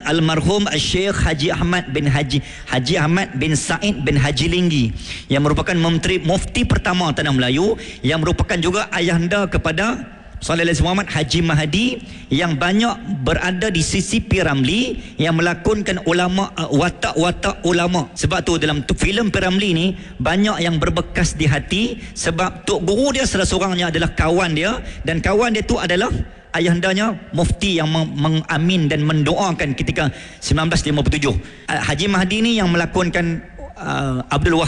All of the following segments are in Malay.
almarhum Syekh Haji Ahmad bin Said bin Haji Linggi, yang merupakan mufti pertama tanah Melayu, yang merupakan juga ayahanda kepada Sallallahu Alaihi Muhammad Haji Mahdi, yang banyak berada di sisi P. Ramlee, yang melakonkan ulama, watak-watak ulama. Sebab tu dalam filem P. Ramlee ni banyak yang berbekas di hati, sebab tok guru dia salah seorangnya adalah kawan dia, dan kawan dia tu adalah ayahandanya mufti yang mengamin dan mendoakan ketika 1957. Haji Mahdi ni yang melakonkan Abdul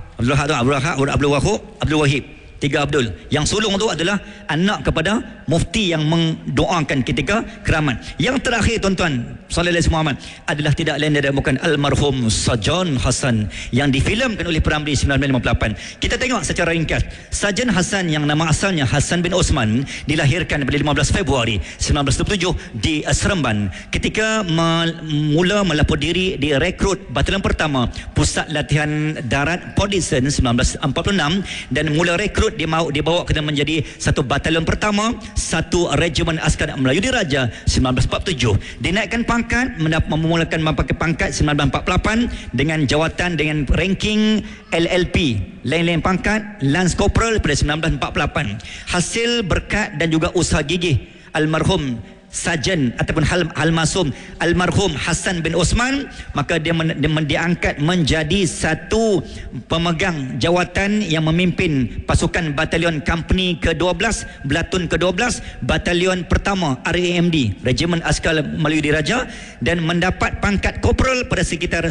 Wahid, tiga Abdul. Yang sulung tu adalah anak kepada mufti yang mendoakan ketika keramat. Yang terakhir tuan-tuan, Sallallahu Alaihi Muhammad, adalah tidak lain dan bukan almarhum Sajan Hasan yang difilmkan oleh P. Ramlee 1958. Kita tengok secara ringkas. Sajan Hasan yang nama asalnya Hasan bin Osman dilahirkan pada 15 Februari 1927 di Seremban. Ketika mula melapor diri di rekrut batalan pertama Pusat Latihan Darat Podison 1946, dan mula rekrut dibawa kena menjadi satu batalion pertama, satu regimen askar Melayu Diraja 1947. Dinaikkan pangkat, memulakan pangkat 1948 dengan jawatan dengan ranking LLP, lain-lain pangkat Lance Corporal pada 1948. Hasil berkat dan juga usaha gigih almarhum Sajen ataupun almarhum Hasan bin Osman, maka dia diangkat menjadi satu pemegang jawatan yang memimpin pasukan batalion company ke-12, Belatun ke-12, batalion pertama RAMD, Regimen Askar Melayu Diraja, dan mendapat pangkat korporal pada sekitar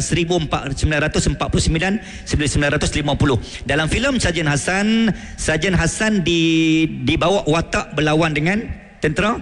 1949-1950. Dalam filem Sajen Hasan dibawa watak berlawan dengan tentera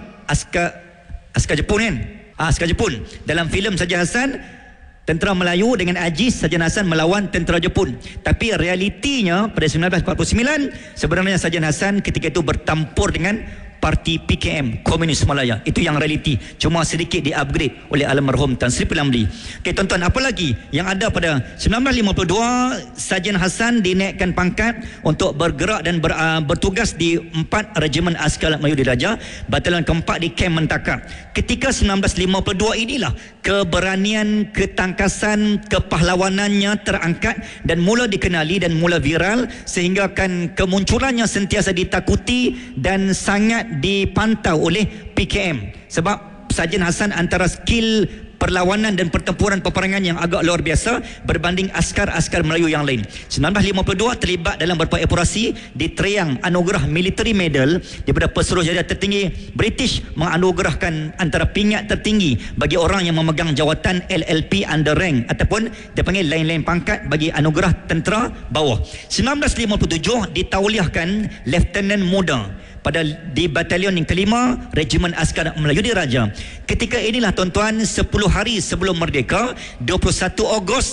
askar Jepun kan? Askar Jepun. Dalam filem Sajan Hasan, tentera Melayu dengan Aziz, Sajan Hasan melawan tentera Jepun. Tapi realitinya pada 1949 sebenarnya Sajan Hasan ketika itu bertampur dengan parti PKM, Komunis Malaya. Itu yang realiti. Cuma sedikit di-upgrade oleh almarhum Tan Sri P. Ramlee. Okey tuan-tuan, apa lagi yang ada pada 1952? Sajen Hasan dinaikkan pangkat untuk bergerak dan bertugas di 4 Regimen Askar Melayu Diraja, batalion keempat di Kem Mentaka. Ketika 1952 inilah keberanian, ketangkasan, kepahlawanannya terangkat dan mula dikenali dan mula viral, sehingga kan kemunculannya sentiasa ditakuti dan sangat dipantau oleh PKM. Sebab Sajen Hasan antara skill perlawanan dan pertempuran peperangan yang agak luar biasa berbanding askar-askar Melayu yang lain. 1952 terlibat dalam beberapa operasi, diteriang anugerah military medal daripada Pesuruhjaya tertinggi British, menganugerahkan antara pingat tertinggi bagi orang yang memegang jawatan LLP under rank ataupun dia panggil lain-lain pangkat bagi anugerah tentera bawah. 1957 ditauliahkan Lieutenant Muda di batalion yang kelima Regimen Askar Melayu Diraja. Ketika inilah tuan-tuan, 10 hari sebelum merdeka, 21 Ogos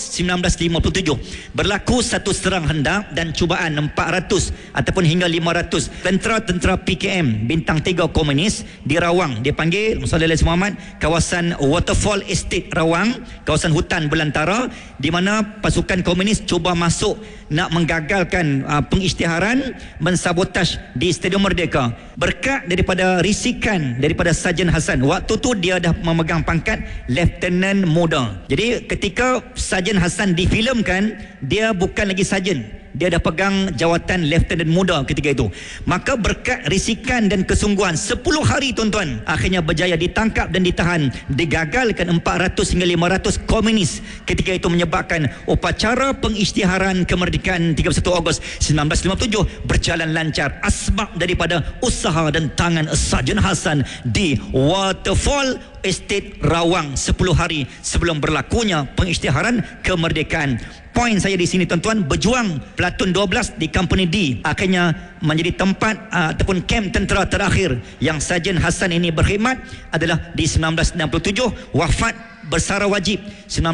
1957, berlaku satu serang hendak dan cubaan 400 ataupun hingga 500 tentera-tentera PKM bintang 3 komunis di Rawang. Dia panggil Sallallahu Alaihi Muhammad kawasan Waterfall Estate Rawang, kawasan hutan belantara, di mana pasukan komunis cuba masuk nak menggagalkan pengisytiharan, mensabotaj di Stadium Merdeka. Berkat daripada risikan daripada Sajen Hasan, waktu tu dia dah memegang pangkat Lieutenant Muda. Jadi ketika Sajen Hasan difilmkan, dia bukan lagi sarjan, dia dah pegang jawatan Lieutenant Muda ketika itu. Maka berkat risikan dan kesungguhan, 10 hari tuan-tuan, akhirnya berjaya ditangkap dan ditahan, digagalkan 400 hingga 500 komunis. Ketika itu menyebabkan upacara pengisytiharan kemerdekaan 31 Ogos 1957 berjalan lancar, asbab daripada usaha dan tangan Sajen Hasan di Waterfall Estate Rawang 10 hari sebelum berlakunya pengisytiharan kemerdekaan. Poin saya di sini tuan-tuan, berjuang Platun 12 di Company D akhirnya menjadi tempat ataupun kem tentera terakhir yang Sajen Hasan ini berkhidmat adalah di 1967, wafat bersara wajib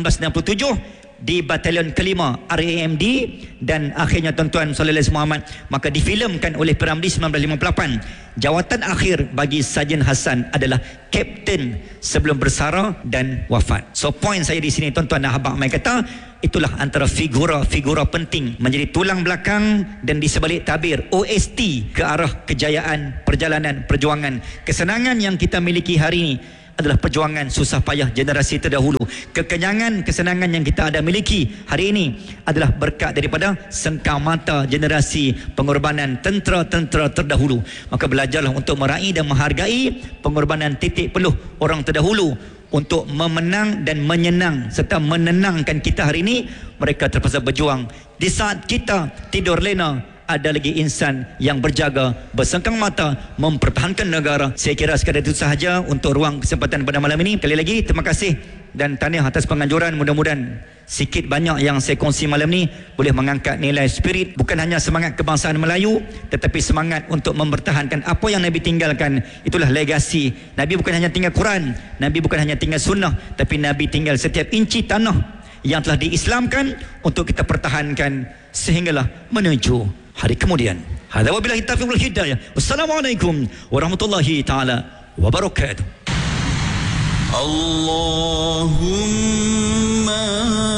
1967 di batalion kelima RAMD, dan akhirnya tuan-tuan Sallallahu Alaihi Muhammad, maka difilmkan oleh P. Ramlee 1958. Jawatan akhir bagi Sajen Hasan adalah Kapten sebelum bersara dan wafat. So poin saya di sini tuan-tuan dan Abang Mai kata, itulah antara figura-figura penting menjadi tulang belakang dan di sebalik tabir OST ke arah kejayaan perjalanan perjuangan kesenangan yang kita miliki hari ini. adalah perjuangan susah payah generasi terdahulu. Kekenyangan, kesenangan yang kita ada miliki hari ini adalah berkat daripada sengkang mata generasi pengorbanan tentera-tentera terdahulu. Maka belajarlah untuk meraih dan menghargai pengorbanan titik peluh orang terdahulu untuk memenang dan menyenang serta menenangkan kita hari ini. Mereka terpaksa berjuang. Di saat kita tidur lena, ada lagi insan yang berjaga, bersengkang mata mempertahankan negara. Saya kira sekadar itu sahaja untuk ruang kesempatan pada malam ini. Sekali lagi terima kasih dan tahniah atas penganjuran. Mudah-mudahan sikit banyak yang saya kongsi malam ni boleh mengangkat nilai spirit, bukan hanya semangat kebangsaan Melayu, tetapi semangat untuk mempertahankan apa yang Nabi tinggalkan. Itulah legasi Nabi. Bukan hanya tinggal Quran, Nabi bukan hanya tinggal sunnah, tapi Nabi tinggal setiap inci tanah yang telah diislamkan untuk kita pertahankan sehinggalah menuju hari kemudian. Hadza wabillahi taufiq wal hidayah. Wassalamualaikum warahmatullahi taala wabarakatuh. Allahumma